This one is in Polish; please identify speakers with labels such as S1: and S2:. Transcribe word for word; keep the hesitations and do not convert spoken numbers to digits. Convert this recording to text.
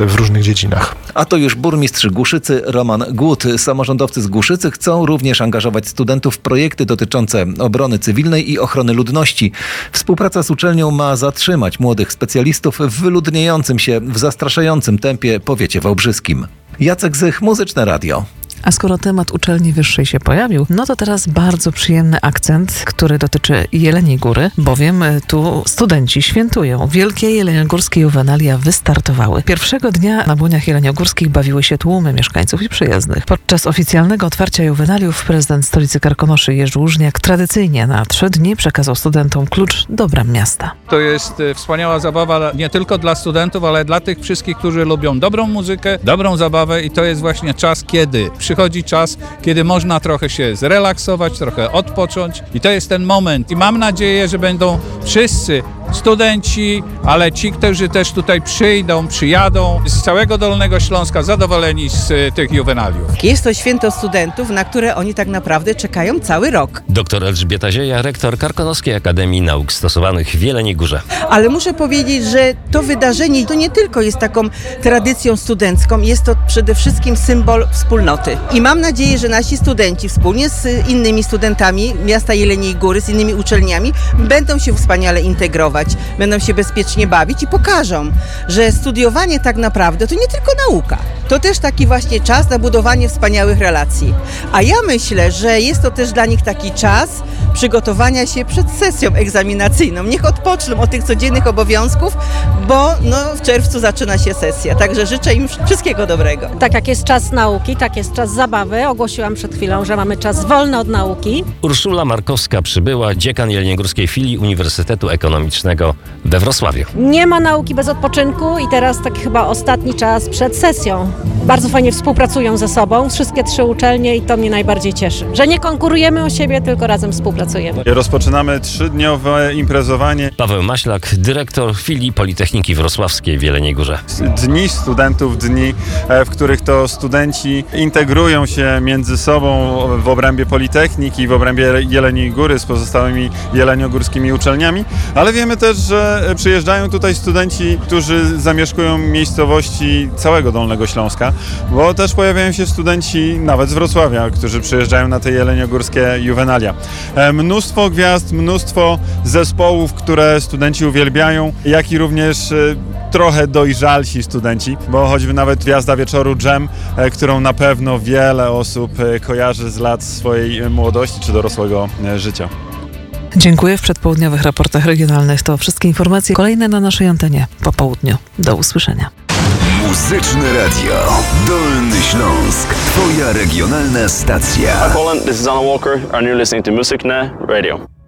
S1: w różnych dziedzinach.
S2: A to już burmistrz Głuszycy Roman Głód. Samorządowcy z Głuszycy chcą również angażować studentów w projekty dotyczące obrony cywilnej i ochrony ludności. Współpraca z uczelnią ma zatrzymać młodych specjalistów w wyludniającym się, w zastraszającym tempie powiecie wałbrzyskim. Jacek Zych, Muzyczne Radio.
S3: A skoro temat uczelni wyższej się pojawił, no to teraz bardzo przyjemny akcent, który dotyczy Jeleniej Góry, bowiem tu studenci świętują. Wielkie jeleniogórskie juwenalia wystartowały. Pierwszego dnia na błoniach jeleniogórskich bawiły się tłumy mieszkańców i przyjezdnych. Podczas oficjalnego otwarcia juwenaliów prezydent stolicy Karkonoszy Jerzy Łużniak tradycyjnie na trzy dni przekazał studentom klucz do bram miasta.
S4: To jest wspaniała zabawa nie tylko dla studentów, ale dla tych wszystkich, którzy lubią dobrą muzykę, dobrą zabawę i to jest właśnie czas, kiedy przychodzi czas, kiedy można trochę się zrelaksować, trochę odpocząć i to jest ten moment. I mam nadzieję, że będą wszyscy studenci, ale ci, którzy też tutaj przyjdą, przyjadą z całego Dolnego Śląska zadowoleni z tych juwenaliów.
S5: Jest to święto studentów, na które oni tak naprawdę czekają cały rok.
S6: Doktor Elżbieta Zieja, rektor Karkonoskiej Akademii Nauk Stosowanych w Jeleniej Górze.
S5: Ale muszę powiedzieć, że to wydarzenie to nie tylko jest taką tradycją studencką, jest to przede wszystkim symbol wspólnoty. I mam nadzieję, że nasi studenci wspólnie z innymi studentami miasta Jeleniej Góry, z innymi uczelniami będą się wspaniale integrować, będą się bezpiecznie bawić i pokażą, że studiowanie tak naprawdę to nie tylko nauka. To też taki właśnie czas na budowanie wspaniałych relacji. A ja myślę, że jest to też dla nich taki czas przygotowania się przed sesją egzaminacyjną. Niech odpoczną od tych codziennych obowiązków, bo no, w czerwcu zaczyna się sesja. Także życzę im wszystkiego dobrego.
S7: Tak jak jest czas nauki, tak jest czas zabawy. Ogłosiłam przed chwilą, że mamy czas wolny od nauki.
S6: Urszula Markowska przybyła, dziekan jeleniogórskiej filii Uniwersytetu Ekonomicznego we Wrocławiu.
S7: Nie ma nauki bez odpoczynku i teraz tak chyba ostatni czas przed sesją. Bardzo fajnie współpracują ze sobą, wszystkie trzy uczelnie i to mnie najbardziej cieszy. Że nie konkurujemy o siebie, tylko razem współpracujemy.
S8: Rozpoczynamy trzydniowe imprezowanie.
S6: Paweł Maślak, dyrektor filii Politechniki Wrocławskiej w Jeleniej Górze.
S8: Dni studentów, dni, w których to studenci integrują się między sobą w obrębie Politechniki, w obrębie Jeleniej Góry z pozostałymi jeleniogórskimi uczelniami, ale wiemy też, że przyjeżdżają tutaj studenci, którzy zamieszkują miejscowości całego Dolnego Śląska, bo też pojawiają się studenci nawet z Wrocławia, którzy przyjeżdżają na te jeleniogórskie juwenalia. Mnóstwo gwiazd, mnóstwo zespołów, które studenci uwielbiają, jak i również trochę dojrzalsi studenci, bo choćby nawet Gwiazda Wieczoru Dżem, którą na pewno wiele osób kojarzy z lat swojej młodości czy dorosłego życia.
S3: Dziękuję. W przedpołudniowych raportach regionalnych to wszystkie informacje. Kolejne na naszej antenie po południu. Do usłyszenia.
S9: Muzyczne Radio. Dolny Śląsk. Twoja regionalna stacja.
S10: Hi Poland, this is Alan Walker and you're listening to Muzyczne Radio.